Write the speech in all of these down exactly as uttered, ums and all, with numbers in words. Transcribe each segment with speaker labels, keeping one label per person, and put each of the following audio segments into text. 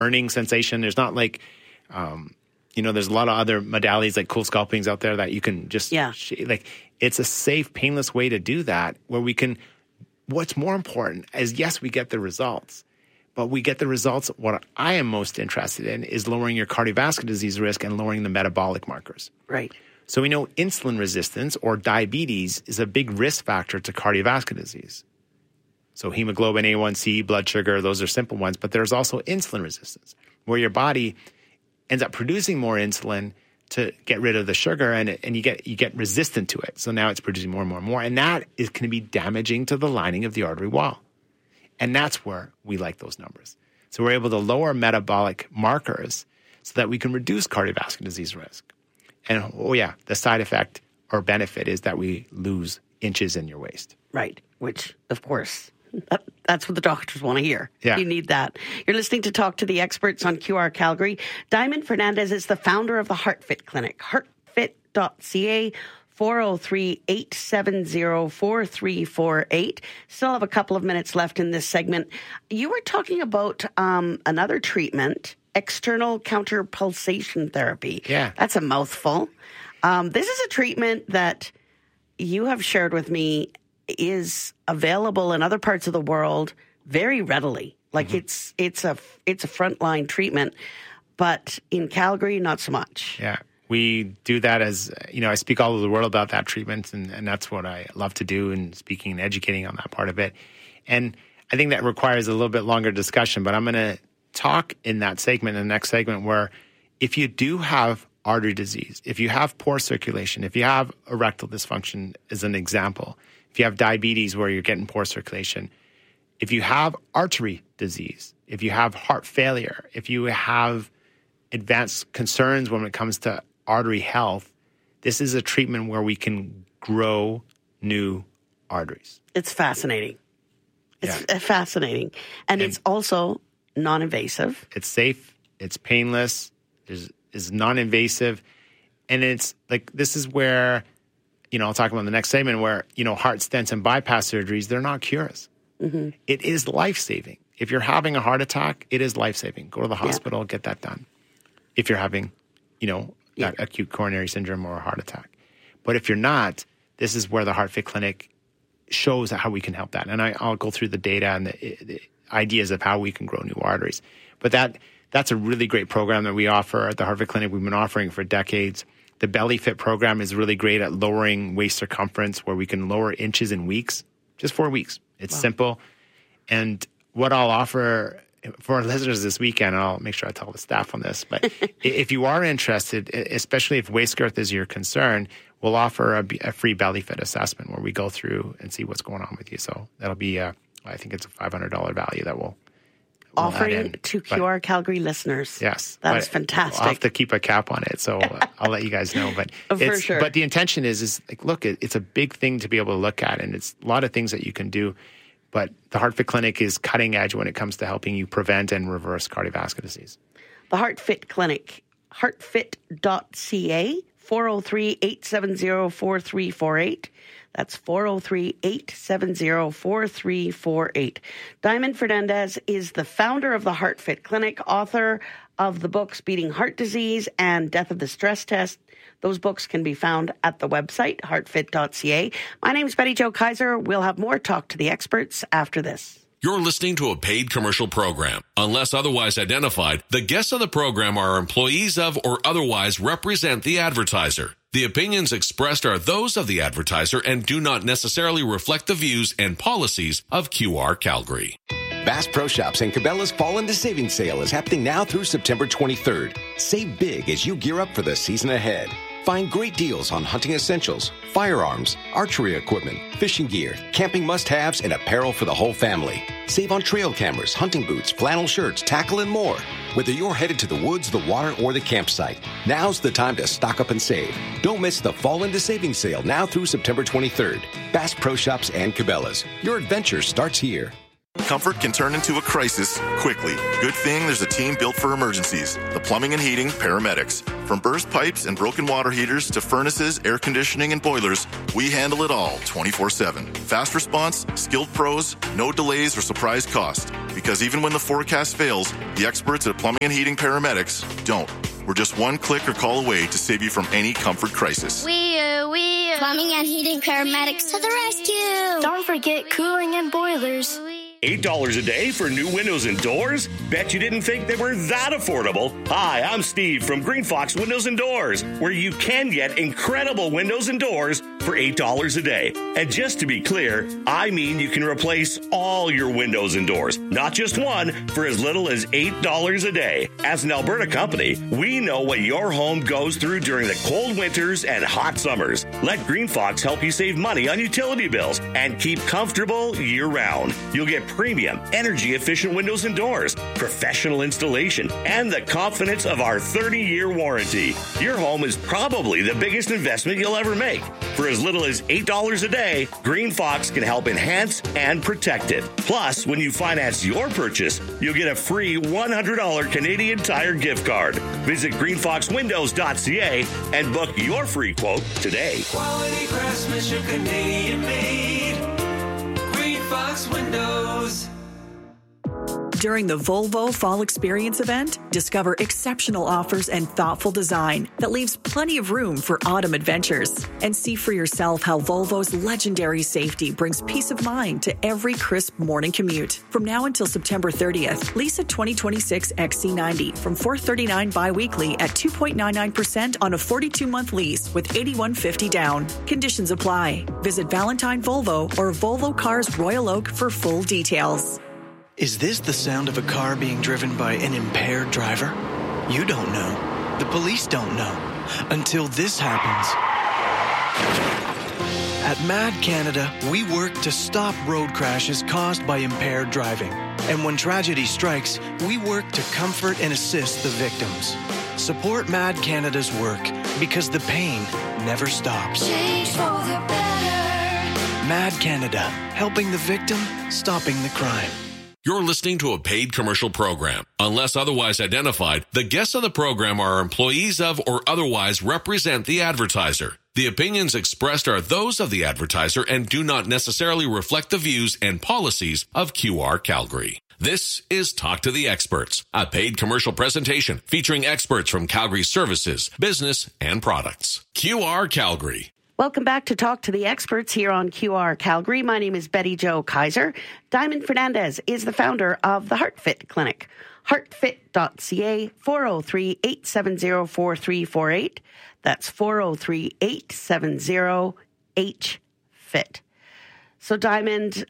Speaker 1: burning sensation. There's not like, um, you know, there's a lot of other modalities like cool scalpings out there that you can just,
Speaker 2: yeah.
Speaker 1: sh- like, it's a safe, painless way to do that where we can, what's more important is, yes, we get the results, but we get the results. What I am most interested in is lowering your cardiovascular disease risk and lowering the metabolic markers.
Speaker 2: Right.
Speaker 1: So we know insulin resistance or diabetes is a big risk factor to cardiovascular disease. So hemoglobin, A one C, blood sugar, those are simple ones. But there's also insulin resistance, where your body ends up producing more insulin to get rid of the sugar, and and you get you get resistant to it. So now it's producing more and more and more, and that is going to be damaging to the lining of the artery wall. And that's where we like those numbers. So we're able to lower metabolic markers so that we can reduce cardiovascular disease risk. And, oh, yeah, the side effect or benefit is that we lose inches in your waist.
Speaker 2: Right, which, of course, that, that's what the doctors want to hear.
Speaker 1: Yeah.
Speaker 2: You need that. You're listening to Talk to the Experts on Q R Calgary. Diamond Fernandez is the founder of the HeartFit Clinic, heart fit dot c a, four oh three, eight seven zero, four three four eight. Still have a couple of minutes left in this segment. You were talking about um, another treatment, external counterpulsation therapy.
Speaker 1: Yeah.
Speaker 2: That's a mouthful. Um, this is a treatment that you have shared with me is available in other parts of the world very readily. Like mm-hmm. it's it's a it's a frontline treatment, but in Calgary, not so much.
Speaker 1: Yeah. We do that as, you know, I speak all over the world about that treatment, and, and that's what I love to do, and speaking and educating on that part of it. And I think that requires a little bit longer discussion, but I'm going to talk in that segment, in the next segment, where if you do have artery disease, if you have poor circulation, if you have erectile dysfunction as an example, if you have diabetes where you're getting poor circulation, if you have artery disease, if you have heart failure, if you have advanced concerns when it comes to artery health, this is a treatment where we can grow new arteries.
Speaker 2: It's fascinating. It's
Speaker 1: yeah.
Speaker 2: fascinating. And, and it's also non-invasive.
Speaker 1: It's safe. It's painless. It's, it's non-invasive. And it's like, this is where, you know, I'll talk about the next segment where, you know, heart stents and bypass surgeries, they're not cures. Mm-hmm. It is life-saving. If you're having a heart attack, it is life-saving. Go to the hospital, yeah. get that done. If you're having, you know, yeah. acute coronary syndrome or a heart attack. But if you're not, this is where the HeartFit Clinic shows how we can help that. And I, I'll go through the data and the, the ideas of how we can grow new arteries. But that that's a really great program that we offer at the HeartFit Clinic. We've been offering for decades. The BellyFit program is really great at lowering waist circumference, where we can lower inches in weeks, just four weeks. It's wow. simple. And what I'll offer for our listeners this weekend, and I'll make sure I tell the staff on this, but if you are interested, especially if waist girth is your concern, we'll offer a, a free BellyFit assessment where we go through and see what's going on with you. So that'll be, a, I think it's a five hundred dollars value that we'll, we'll
Speaker 2: offering to Q R but, Calgary listeners.
Speaker 1: Yes.
Speaker 2: That is fantastic.
Speaker 1: I'll have to keep a cap on it, so I'll let you guys know. But
Speaker 2: for
Speaker 1: it's,
Speaker 2: sure.
Speaker 1: But the intention is, is like, look, it, it's a big thing to be able to look at, and it's a lot of things that you can do. But the HeartFit Clinic is cutting edge when it comes to helping you prevent and reverse cardiovascular disease.
Speaker 2: The HeartFit Clinic, heart fit dot c a, four oh three, eight seven zero, four three four eight. That's four oh three, eight seven zero, four three four eight. Diamond Fernandez is the founder of the HeartFit Clinic, author of the books Beating Heart Disease and Death of the Stress Test. Those books can be found at the website, heart fit dot c a. My name is Betty Jo Kaiser. We'll have more Talk to the Experts after this.
Speaker 3: You're listening to a paid commercial program. Unless otherwise identified, the guests on the program are employees of or otherwise represent the advertiser. The opinions expressed are those of the advertiser and do not necessarily reflect the views and policies of Q R Calgary.
Speaker 4: Bass Pro Shops and Cabela's Fall into Savings Sale is happening now through September twenty-third. Save big as you gear up for the season ahead. Find great deals on hunting essentials, firearms, archery equipment, fishing gear, camping must-haves, and apparel for the whole family. Save on trail cameras, hunting boots, flannel shirts, tackle, and more. Whether you're headed to the woods, the water, or the campsite, now's the time to stock up and save. Don't miss the Fall into Savings Sale now through September twenty-third. Bass Pro Shops and Cabela's. Your adventure starts here.
Speaker 5: comfort can turn into a crisis quickly. Good thing there's a team built for emergencies. The Plumbing and Heating Paramedics. From burst pipes and broken water heaters to furnaces, air conditioning, and boilers, we handle it all twenty-four seven. Fast response, skilled pros, no delays or surprise cost. Because even when the forecast fails, the experts at Plumbing and Heating Paramedics don't. We're just one click or call away to save you from any comfort crisis.
Speaker 6: We are, we are. Plumbing and Heating Paramedics to the rescue.
Speaker 7: Don't forget cooling and boilers.
Speaker 8: eight dollars a day for new windows and doors? Bet you didn't think they were that affordable. Hi, I'm Steve from Green Fox Windows and Doors, where you can get incredible windows and doors for eight dollars a day. And just to be clear, I mean you can replace all your windows and doors, not just one, for as little as eight dollars a day. As an Alberta company, we know what your home goes through during the cold winters and hot summers. Let Green Fox help you save money on utility bills and keep comfortable year-round. You'll get premium, energy-efficient windows and doors, professional installation, and the confidence of our thirty-year warranty. Your home is probably the biggest investment you'll ever make. For as little as eight dollars a day, Green Fox can help enhance and protect it. Plus, when you finance your purchase, you'll get a free one hundred dollars Canadian Tire gift card. Visit green fox windows dot c a and book your free quote today.
Speaker 9: Quality craftsmanship, Canadian made. Green Fox Windows.
Speaker 10: During the Volvo Fall Experience event, discover exceptional offers and thoughtful design that leaves plenty of room for autumn adventures. And see for yourself how Volvo's legendary safety brings peace of mind to every crisp morning commute. From now until September thirtieth, lease a twenty twenty-six X C ninety from four hundred thirty-nine dollars biweekly at two point nine nine percent on a forty-two month lease with eighty-one fifty down. Conditions apply. Visit Valentine Volvo or Volvo Cars Royal Oak for full details.
Speaker 11: Is this the sound of a car being driven by an impaired driver? You don't know. The police don't know. Until this happens. At Mad Canada, we work to stop road crashes caused by impaired driving. And when tragedy strikes, we work to comfort and assist the victims. Support Mad Canada's work because the pain never stops.
Speaker 6: Change for the better.
Speaker 11: Mad Canada, helping the victim, stopping the crime.
Speaker 3: You're listening to a paid commercial program. Unless otherwise identified, the guests on the program are employees of or otherwise represent the advertiser. The opinions expressed are those of the advertiser and do not necessarily reflect the views and policies of Q R Calgary. This is Talk to the Experts, a paid commercial presentation featuring experts from Calgary services, business, and products. Q R Calgary.
Speaker 2: Welcome back to Talk to the Experts here on Q R Calgary. My name is Betty Jo Kaiser. Diamond Fernandez is the founder of the HeartFit Clinic. heart fit dot c a, four oh three, eight seven oh, four three four eight. That's four oh three, eight seven oh, H F I T. So Diamond,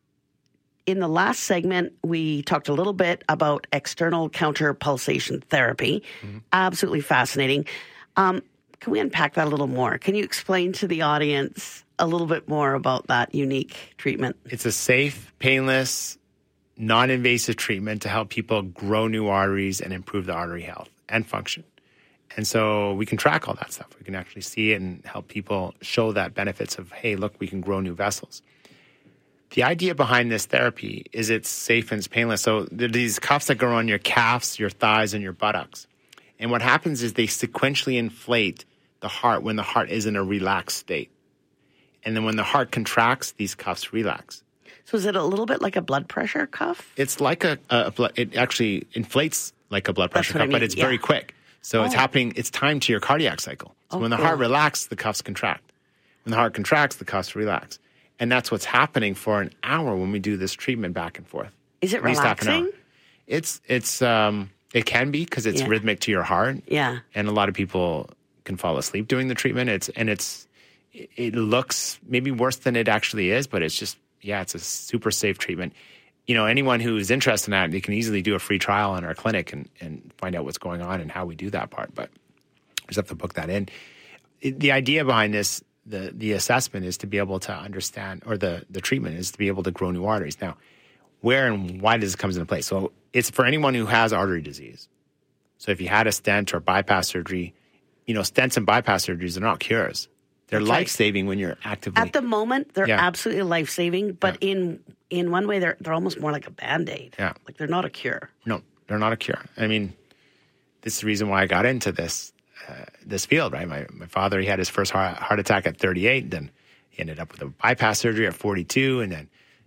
Speaker 2: in the last segment, we talked a little bit about external counter pulsation therapy. Mm-hmm. Absolutely fascinating. Um, Can we unpack that a little more? Can you explain to the audience a little bit more about that unique treatment?
Speaker 1: It's a safe, painless, non-invasive treatment to help people grow new arteries and improve the artery health and function. And so we can track all that stuff. We can actually see it and help people show that benefits of, hey, look, we can grow new vessels. The idea behind this therapy is it's safe and it's painless. So there are these cuffs that go on your calves, your thighs, and your buttocks. And what happens is they sequentially inflate the heart when the heart is in a relaxed state. And then when the heart contracts, these cuffs relax.
Speaker 2: So is it a little bit like a blood pressure cuff?
Speaker 1: It's like a, a blood, it actually inflates like a blood pressure cuff, I mean, but it's yeah. very quick. So oh. it's happening, it's timed to your cardiac cycle. So oh, when the cool. heart relaxes, the cuffs contract. When the heart contracts, the cuffs relax. And that's what's happening for an hour when we do this treatment back and forth.
Speaker 2: Is it relaxing?
Speaker 1: It's, it's, um, it can be because it's yeah. rhythmic to your heart.
Speaker 2: Yeah.
Speaker 1: And a lot of people can fall asleep doing the treatment. It's and it's it looks maybe worse than it actually is, but it's just yeah, it's a super safe treatment. You know, anyone who is interested in that, they can easily do a free trial in our clinic and, and find out what's going on and how we do that part. But we just have to book that in. It, the idea behind this, the the assessment is to be able to understand, or the the treatment is to be able to grow new arteries. Now, where and why does it come into play? So it's for anyone who has artery disease. So if you had a stent or bypass surgery, you know, stents and bypass surgeries are not cures. They're okay. life-saving when you're actively...
Speaker 2: At the moment, they're yeah. absolutely life-saving, but yeah. in in one way, they're they're almost more like a Band-Aid.
Speaker 1: Yeah.
Speaker 2: Like they're not a cure.
Speaker 1: No, they're not a cure. I mean, this is the reason why I got into this uh, this field, right? My my father, he had his first heart, heart attack at thirty-eight, then he ended up with a bypass surgery at forty-two, and then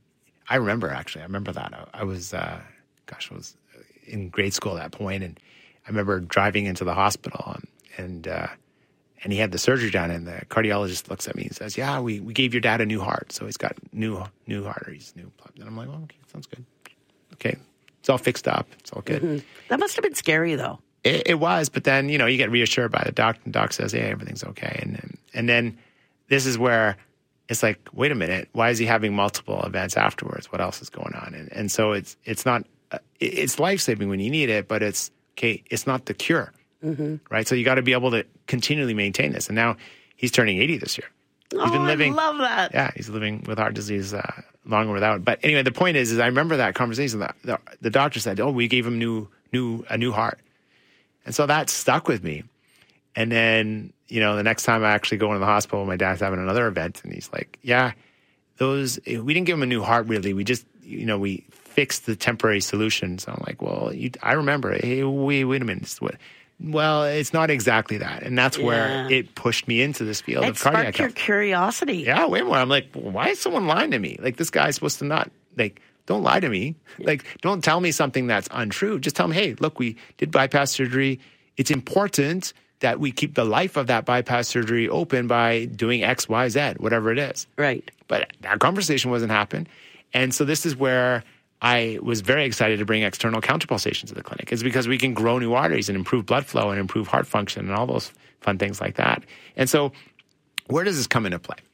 Speaker 1: I remember, actually, I remember that. I, I was, uh, gosh, I was in grade school at that point, and I remember driving into the hospital, and and, uh, and he had the surgery done, and the cardiologist looks at me and says, yeah, we, we gave your dad a new heart, so he's got new new arteries, new blood. And I'm like, oh, okay, sounds good. Okay, it's all fixed up. It's all good.
Speaker 2: Mm-hmm. That must have been scary, though.
Speaker 1: It, it was, but then, you know, you get reassured by the doc, and the doc says, hey, everything's okay. And, and, and then this is where it's like, wait a minute, why is he having multiple events afterwards? What else is going on? And, and so it's it's not, uh, it's life-saving when you need it, but it's, okay, it's not the cure, mm-hmm. right? So you got to be able to continually maintain this. And now he's turning eighty this year. He's
Speaker 2: oh,
Speaker 1: been living,
Speaker 2: I love that.
Speaker 1: Yeah, he's living with heart disease uh, longer without. But anyway, the point is, is I remember that conversation. The, the, the doctor said, oh, we gave him new, new, a new heart. And so that stuck with me. And then, you know, the next time I actually go into the hospital, my dad's having another event, and he's like, yeah, those, we didn't give him a new heart, really. We just, you know, we fixed the temporary solution. So I'm like, well, you, I remember, hey, wait, wait a minute. This is what, well, it's not exactly that. And that's
Speaker 2: Yeah.
Speaker 1: where it pushed me into this field
Speaker 2: It
Speaker 1: of cardiac
Speaker 2: sparked your
Speaker 1: health.
Speaker 2: curiosity.
Speaker 1: Yeah, way more. I'm like, why is someone lying to me? Like, this guy's supposed to not, like, don't lie to me. Like, don't tell me something that's untrue. Just tell me, hey, look, we did bypass surgery. It's important that we keep the life of that bypass surgery open by doing X, Y, Z, whatever it is.
Speaker 2: Right.
Speaker 1: But that conversation wasn't happening. And so this is where I was very excited to bring external counterpulsation to the clinic. It's because we can grow new arteries and improve blood flow and improve heart function and all those fun things like that. And so where does this come into play?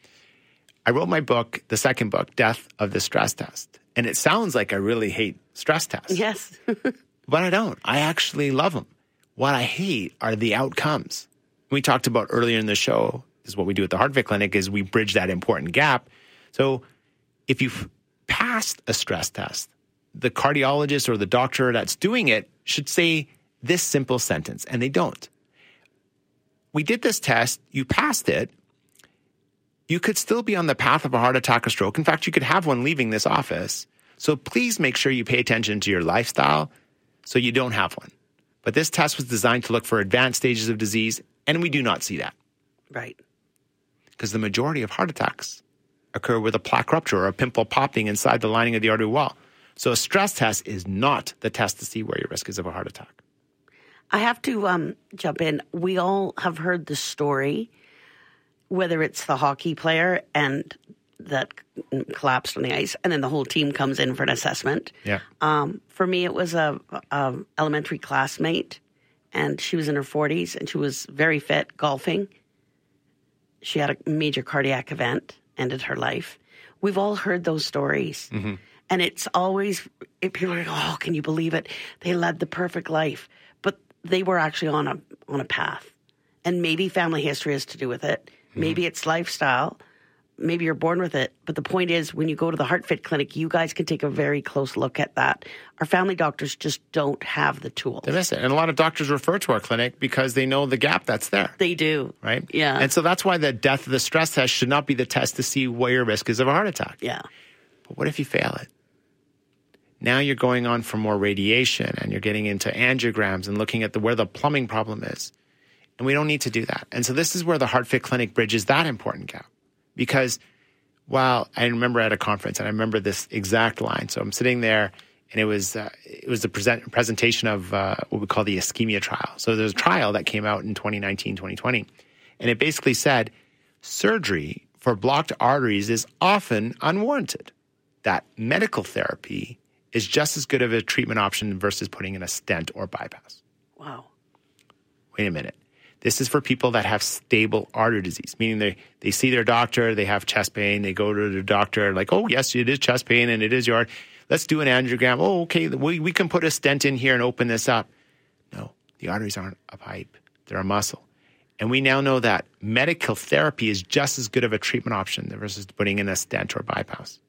Speaker 1: I wrote my book, the second book, Death of the Stress Test. And it sounds like I really hate stress tests.
Speaker 2: Yes.
Speaker 1: But I don't. I actually love them. What I hate are the outcomes. We talked about earlier in the show, this is what we do at the HeartFit Clinic, is we bridge that important gap. So if you've passed a stress test, the cardiologist or the doctor that's doing it should say this simple sentence, and they don't. We did this test, you passed it, you could still be on the path of a heart attack or stroke. In fact, you could have one leaving this office. So please make sure you pay attention to your lifestyle so you don't have one. But this test was designed to look for advanced stages of disease, and we do not see that.
Speaker 2: Right.
Speaker 1: Because the majority of heart attacks occur with a plaque rupture or a pimple popping inside the lining of the artery wall. So a stress test is not the test to see where your risk is of a heart attack.
Speaker 2: I have to um, jump in. We all have heard the story, whether it's the hockey player and that collapsed on the ice, and then the whole team comes in for an assessment.
Speaker 1: Yeah.
Speaker 2: Um, for me, it was a, a elementary classmate, and she was in her forties, and she was very fit, golfing. She had a major cardiac event, ended her life. We've all heard those stories. Mm-hmm. And it's always, it, people are like, oh, can you believe it? They led the perfect life. But they were actually on a on a path. And maybe family history has to do with it. Mm-hmm. Maybe it's lifestyle. Maybe you're born with it. But the point is, when you go to the HeartFit Clinic, you guys can take a very close look at that. Our family doctors just don't have the tools.
Speaker 1: They miss it. And a lot of doctors refer to our clinic because they know the gap that's there.
Speaker 2: They do.
Speaker 1: Right?
Speaker 2: Yeah.
Speaker 1: And so that's why the death of the stress test should not be the test to see where your risk is of a heart attack.
Speaker 2: Yeah.
Speaker 1: But what if you fail it? Now you're going on for more radiation and you're getting into angiograms and looking at the where the plumbing problem is. And we don't need to do that. And so this is where the HeartFit Clinic bridges that important gap. Because while I remember at a conference, and I remember this exact line. So I'm sitting there, and it was uh, it was the present, presentation of uh, what we call the ischemia trial. So there's a trial that came out in twenty nineteen, twenty twenty. And it basically said surgery for blocked arteries is often unwarranted. That medical therapy is just as good of a treatment option versus putting in a stent or bypass.
Speaker 2: Wow.
Speaker 1: Wait a minute. This is for people that have stable artery disease, meaning they, they see their doctor, they have chest pain, they go to their doctor, like, oh, yes, it is chest pain and it is your, let's do an angiogram. Oh, okay, we, we can put a stent in here and open this up. No, the arteries aren't a pipe, they're a muscle. And we now know that medical therapy is just as good of a treatment option versus putting in a stent or bypass.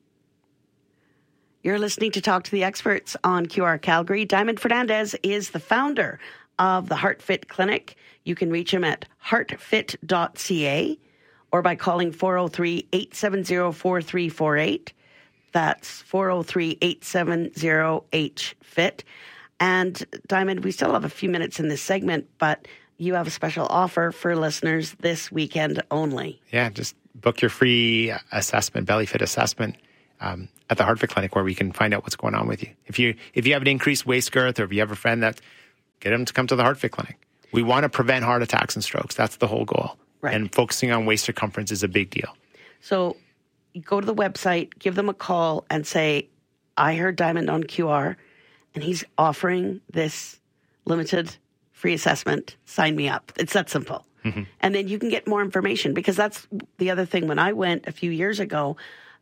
Speaker 2: You're listening to Talk to the Experts on Q R Calgary. Diamond Fernandez is the founder of the HeartFit Clinic. You can reach him at heart fit dot c a or by calling four oh three, eight seven zero, four three four eight. That's four oh three, eight seven zero, H F I T. And Diamond, we still have a few minutes in this segment, but you have a special offer for listeners this weekend only.
Speaker 1: Yeah, just book your free assessment, belly fit assessment, um, at the HeartFit Clinic, where we can find out what's going on with you. If you if you have an increased waist girth, or if you have a friend, that get them to come to the HeartFit Clinic. We want to prevent heart attacks and strokes. That's the whole goal.
Speaker 2: Right.
Speaker 1: And focusing on waist circumference is a big deal.
Speaker 2: So you go to the website, give them a call, and say, I heard Diamond on Q R, and he's offering this limited free assessment. Sign me up. It's that simple. Mm-hmm. And then you can get more information, because that's the other thing. When I went a few years ago,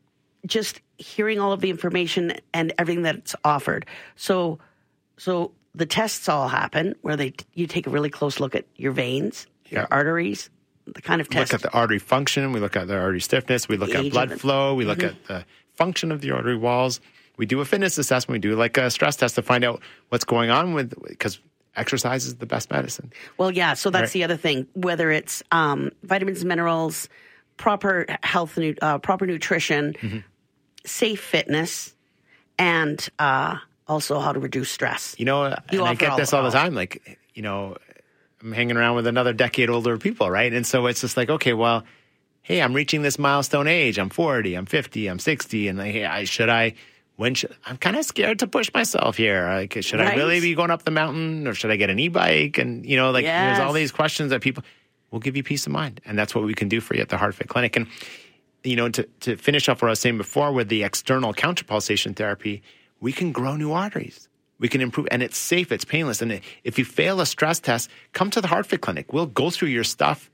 Speaker 2: just hearing all of the information and everything that's offered. So, so the tests all happen where they you take a really close look at your veins, your
Speaker 1: yeah.
Speaker 2: arteries, the kind of test.
Speaker 1: We look at the artery function. We look at the artery stiffness. We look at blood flow. We look mm-hmm. at the function of the artery walls. We do a fitness assessment. We do like a stress test to find out what's going on with, because exercise is the best medicine.
Speaker 2: Well, yeah. So that's
Speaker 1: right.
Speaker 2: the other thing, whether it's um, vitamins, minerals, proper health, uh, proper nutrition, mm-hmm. safe fitness, and uh, also how to reduce stress.
Speaker 1: You know,
Speaker 2: you
Speaker 1: and I get
Speaker 2: all
Speaker 1: this all the time. Like, you know, I'm hanging around with another decade older people, right? And so it's just like, okay, well, hey, I'm reaching this milestone age. I'm forty, I'm fifty, I'm sixty. And like, hey, I, should I, when should, I'm kind of scared to push myself here. Like, should right. I really be going up the mountain, or should I get an e-bike? And, you know, like yes. there's all these questions that people, will give you peace of mind. And that's what we can do for you at the HeartFit Clinic. And, you know, to, to finish off what I was saying before with the external counterpulsation therapy, we can grow new arteries. We can improve, and it's safe, it's painless. And if you fail a stress test, come to the HeartFit Clinic. We'll go through your stuff.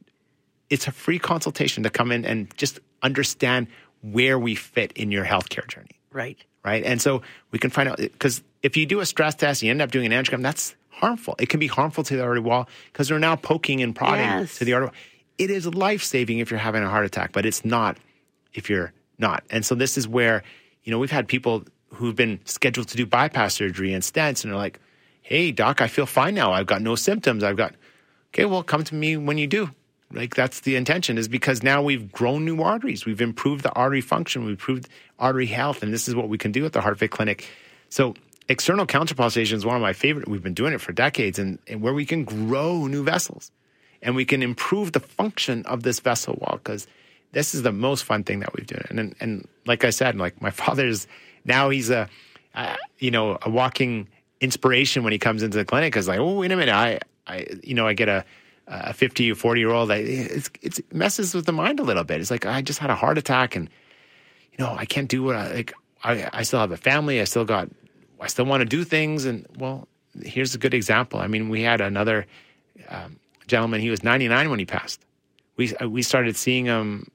Speaker 1: It's a free consultation to come in and just understand where we fit in your healthcare journey.
Speaker 2: Right.
Speaker 1: Right. And so we can find out, because if you do a stress test, you end up doing an angiogram, that's harmful. It can be harmful to the artery wall, because they're now poking and prodding
Speaker 2: yes.
Speaker 1: to the artery wall. It is life-saving if you're having a heart attack, but it's not if you're not. And so this is where, you know, we've had people who've been scheduled to do bypass surgery and stents, and they're like, hey, doc, I feel fine now. I've got no symptoms. I've got, okay, well, come to me when you do. Like, that's the intention, is because now we've grown new arteries. We've improved the artery function. We've improved artery health, and this is what we can do at the HeartFit Clinic. So external counterpulsation is one of my favorite. We've been doing it for decades, and, and where we can grow new vessels, and we can improve the function of this vessel wall, because this is the most fun thing that we've done. And, and and like I said, like my father's now he's a uh, you know a walking inspiration when he comes into the clinic. Because like, oh, wait a minute, I I you know I get a a fifty or forty year old. I, it's it's it messes with the mind a little bit. It's like, I just had a heart attack, and you know I can't do what I like. I I still have a family. I still got. I still want to do things. And well, here's a good example. I mean, we had another um, gentleman. He was ninety-nine when he passed. We we started seeing him,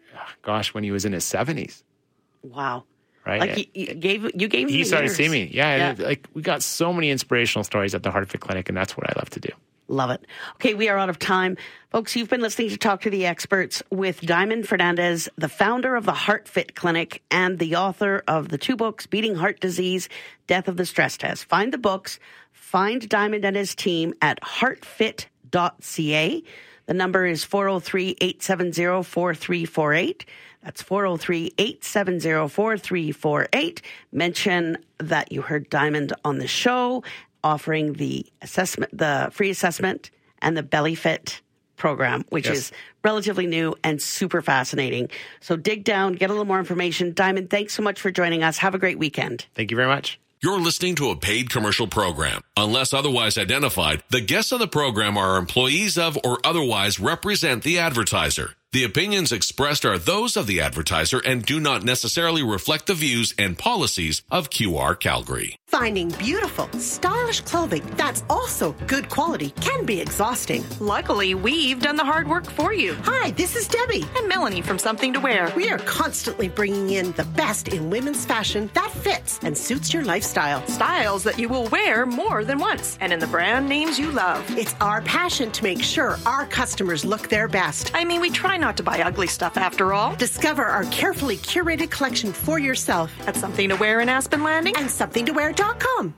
Speaker 1: gosh, when he was in his seventies.
Speaker 2: Wow.
Speaker 1: Right.
Speaker 2: Like he, he gave you gave him
Speaker 1: He
Speaker 2: the
Speaker 1: started
Speaker 2: years.
Speaker 1: seeing me. Yeah,
Speaker 2: yeah.
Speaker 1: And like we got so many inspirational stories at the HeartFit Clinic, and that's what I love to do.
Speaker 2: Love it. Okay, we are out of time. Folks, you've been listening to Talk to the Experts with Diamond Fernandez, the founder of the HeartFit Clinic and the author of the two books, Beating Heart Disease, Death of the Stress Test. Find the books, find Diamond and his team at heart fit dot c a. The number is four oh three, eight seven zero, four three four eight. That's four oh three, eight seven zero, four three four eight. Mention that you heard Diamond on the show, offering the assessment, the free assessment, and the Belly Fit program, which yes. is relatively new and super fascinating. So dig down, get a little more information. Diamond, thanks so much for joining us. Have a great weekend.
Speaker 1: Thank you very much.
Speaker 3: You're listening to a paid commercial program. Unless otherwise identified, the guests on the program are employees of or otherwise represent the advertiser. The opinions expressed are those of the advertiser and do not necessarily reflect the views and policies of Q R Calgary.
Speaker 12: Finding beautiful, stylish clothing that's also good quality can be exhausting.
Speaker 13: Luckily, we've done the hard work for you.
Speaker 12: Hi, this is Debbie.
Speaker 13: And Melanie from Something to Wear.
Speaker 12: We are constantly bringing in the best in women's fashion that fits and suits your lifestyle.
Speaker 13: Styles that you will wear more than once, and in the brand names you love.
Speaker 12: It's our passion to make sure our customers look their best.
Speaker 13: I mean, we try not to buy ugly stuff after all.
Speaker 12: Discover our carefully curated collection for yourself
Speaker 13: at Something to Wear in Aspen Landing
Speaker 12: and Something to Wear dot com.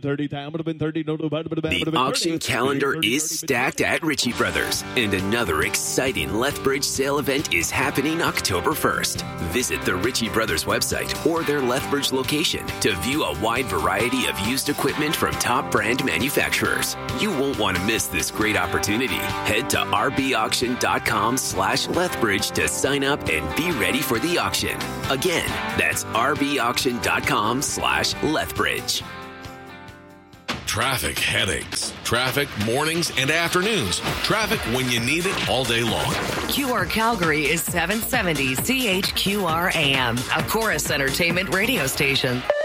Speaker 14: The auction calendar is stacked at Ritchie Brothers, and another exciting Lethbridge sale event is happening October first. Visit the Ritchie Brothers website or their Lethbridge location to view a wide variety of used equipment from top brand manufacturers. You won't want to miss this great opportunity. Head to r b auction dot com slash Lethbridge to sign up and be ready for the auction. Again, that's r b auction dot com slash Lethbridge.
Speaker 3: Traffic headaches. Traffic mornings and afternoons. Traffic when you need it all day long.
Speaker 15: Q R Calgary is seven seventy C H Q R A M, a Chorus Entertainment radio station.